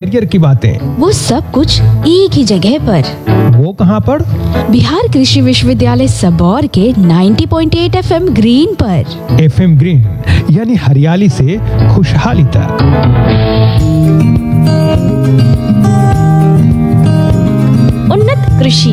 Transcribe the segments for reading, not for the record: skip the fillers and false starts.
Career की बातें, वो सब कुछ एक ही जगह पर। वो कहाँ पर? बिहार कृषि विश्वविद्यालय सबौर के 90.8 FM ग्रीन पर। FM ग्रीन यानी हरियाली से खुशहाली तक। उन्नत कृषि।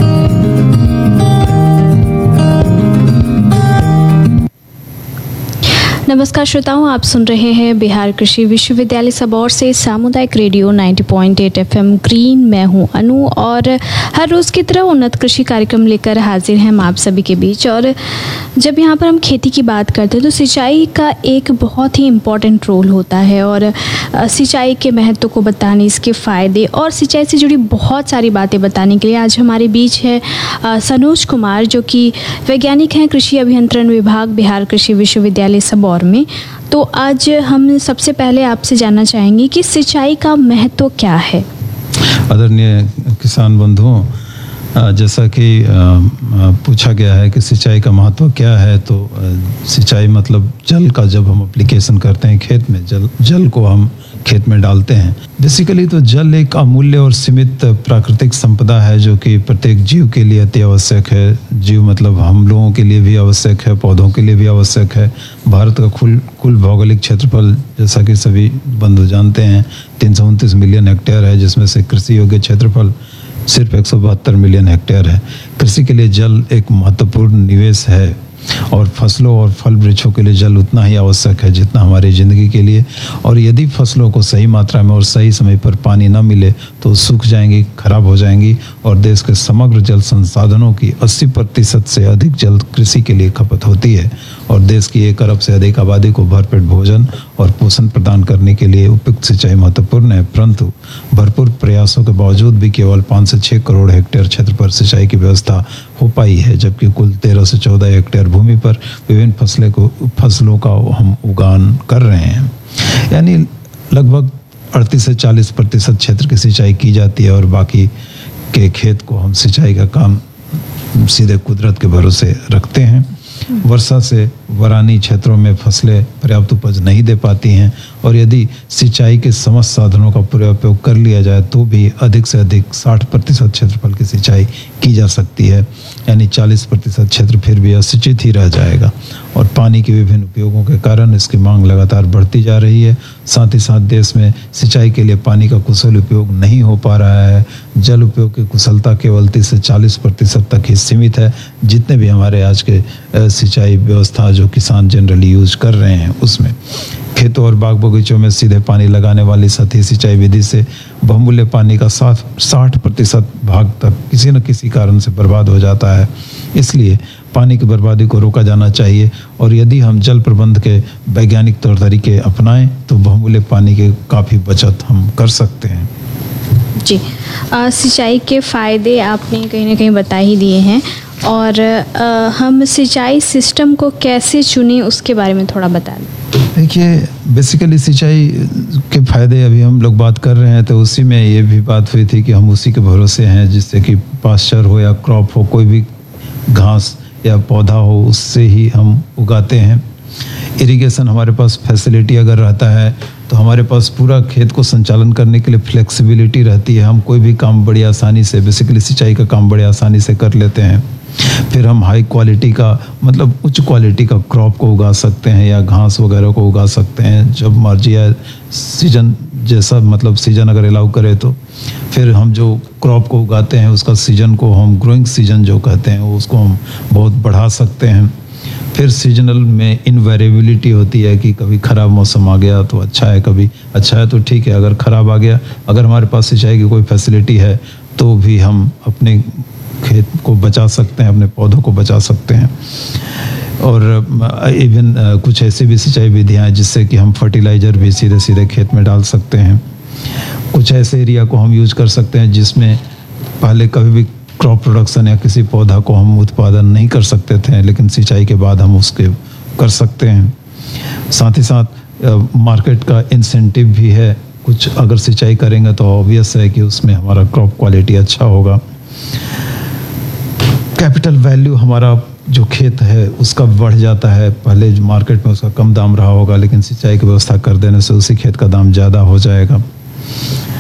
नमस्कार श्रोताओं, आप सुन रहे हैं बिहार कृषि विश्वविद्यालय सबौर से सामुदायिक रेडियो 90.8 FM ग्रीन। मैं हूं अनु और हर रोज़ की तरह उन्नत कृषि कार्यक्रम लेकर हाजिर हैं हम आप सभी के बीच। और जब यहाँ पर हम खेती की बात करते हैं तो सिंचाई का एक बहुत ही इम्पॉर्टेंट रोल होता है और सिंचाई के महत्व को बताने, इसके फ़ायदे और सिंचाई से जुड़ी बहुत सारी बातें बताने के लिए आज हमारे बीच है सनोज कुमार, जो कि वैज्ञानिक हैं कृषि अभियंत्रण विभाग बिहार कृषि विश्वविद्यालय सबौर में। तो आज हम सबसे पहले आपसे जानना चाहेंगे कि सिंचाई का महत्व क्या है। आदरणीय किसान बंधुओं, जैसा कि पूछा गया है कि सिंचाई का महत्व क्या है, तो सिंचाई मतलब जल का, जब हम एप्लीकेशन करते हैं खेत में, जल को हम खेत में डालते हैं। बेसिकली तो जल एक अमूल्य और सीमित प्राकृतिक संपदा है जो कि प्रत्येक जीव के लिए अति आवश्यक है। जीव मतलब हम लोगों के लिए भी आवश्यक है, पौधों के लिए भी आवश्यक है। भारत का कुल भौगोलिक क्षेत्रफल, जैसा कि सभी बंधु जानते हैं, 329 मिलियन हेक्टेयर है, जिसमें से कृषि योग्य क्षेत्रफल सिर्फ 172 मिलियन हेक्टेयर है। कृषि के लिए जल एक महत्वपूर्ण निवेश है और फसलों और फल वृक्षों के लिए जल उतना ही आवश्यक है जितना हमारी ज़िंदगी के लिए। और यदि फसलों को सही मात्रा में और सही समय पर पानी न मिले तो सूख जाएंगी, खराब हो जाएंगी। और देश के समग्र जल संसाधनों की 80% से अधिक जल कृषि के लिए खपत होती है। और देश की 1 अरब से अधिक आबादी को भरपेट भोजन और पोषण प्रदान करने के लिए उपयुक्त सिंचाई महत्वपूर्ण है। परंतु भरपूर प्रयासों के बावजूद भी केवल 5 से 6 करोड़ हेक्टेयर क्षेत्र पर सिंचाई की व्यवस्था हो पाई है, जबकि कुल 13 से 14 हेक्टेयर भूमि पर विभिन्न फसलों का हम उगान कर रहे हैं। यानी लगभग 38 से 40% क्षेत्र की सिंचाई की जाती है और बाकी के खेत को हम सिंचाई का काम सीधे कुदरत के भरोसे रखते हैं। वर्षा से वरानी क्षेत्रों में फसलें पर्याप्त उपज नहीं दे पाती हैं और यदि सिंचाई के समस्त साधनों का पूरा उपयोग कर लिया जाए तो भी अधिक से अधिक 60% क्षेत्रफल की सिंचाई की जा सकती है। यानी 40% क्षेत्र फिर भी असिंचित ही रह जाएगा। और पानी के विभिन्न उपयोगों के कारण इसकी मांग लगातार बढ़ती जा रही है। साथ ही साथ देश में सिंचाई के लिए पानी का कुशल उपयोग नहीं हो पा रहा है। जल उपयोग की कुशलता केवल 30 से 40% तक ही सीमित है। जितने भी हमारे आज के सिंचाई व्यवस्था जो किसान जनरली यूज कर रहे हैं, उसमें खेतों और बाग बगीचों में सीधे पानी लगाने वाली सतही सिंचाई विधि से बहुमूल्य पानी का 60% भाग तक किसी न किसी कारण से बर्बाद हो जाता है। इसलिए पानी की बर्बादी को रोका जाना चाहिए और यदि हम जल प्रबंध के वैज्ञानिक तौर तरीके अपनाएं तो बहुमूल्य पानी की काफ़ी बचत हम कर सकते हैं। जी, सिंचाई के फ़ायदे आपने कहीं ना कहीं बता ही दिए हैं और हम सिंचाई सिस्टम को कैसे चुनें उसके बारे में थोड़ा बता दें। देखिए, बेसिकली सिंचाई के फ़ायदे अभी हम लोग बात कर रहे हैं तो उसी में ये भी बात हुई थी कि हम उसी के भरोसे हैं, जिससे कि पास्चर हो या क्रॉप हो, कोई भी घास या पौधा हो, उससे ही हम उगाते हैं। इरिगेशन हमारे पास फैसिलिटी अगर रहता है तो हमारे पास पूरा खेत को संचालन करने के लिए फ्लेक्सिबिलिटी रहती है। हम कोई भी काम बड़ी आसानी से, बेसिकली सिंचाई का काम बड़ी आसानी से कर लेते हैं। फिर हम हाई क्वालिटी का, मतलब उच्च क्वालिटी का क्रॉप को उगा सकते हैं या घास वगैरह को उगा सकते हैं जब मर्जी है, सीजन जैसा, मतलब सीजन अगर अलाउ करे तो। फिर हम जो क्रॉप को उगाते हैं उसका सीजन को हम ग्रोइंग सीजन जो कहते हैं उसको हम बहुत बढ़ा सकते हैं। फिर सीजनल में इनवेरिएबिलिटी होती है कि कभी ख़राब मौसम आ गया तो अच्छा है, कभी अच्छा है तो ठीक है, अगर ख़राब आ गया, अगर हमारे पास सिंचाई की कोई फैसिलिटी है तो भी हम अपने खेत को बचा सकते हैं, अपने पौधों को बचा सकते हैं। और इवन कुछ ऐसी भी सिंचाई विधियाँ हैं जिससे कि हम फर्टिलाइज़र भी सीधे सीधे खेत में डाल सकते हैं। कुछ ऐसे एरिया को हम यूज कर सकते हैं जिसमें पहले कभी भी क्रॉप प्रोडक्शन या किसी पौधा को हम उत्पादन नहीं कर सकते थे, लेकिन सिंचाई के बाद हम उसके कर सकते हैं। साथ ही साथ मार्केट का इंसेंटिव भी है। कुछ अगर सिंचाई करेंगे तो ऑब्वियस है कि उसमें हमारा क्रॉप क्वालिटी अच्छा होगा। कैपिटल वैल्यू हमारा जो खेत है उसका बढ़ जाता है। पहले मार्केट में उसका कम दाम रहा होगा, लेकिन सिंचाई की व्यवस्था कर देने से उसी खेत का दाम ज़्यादा हो जाएगा।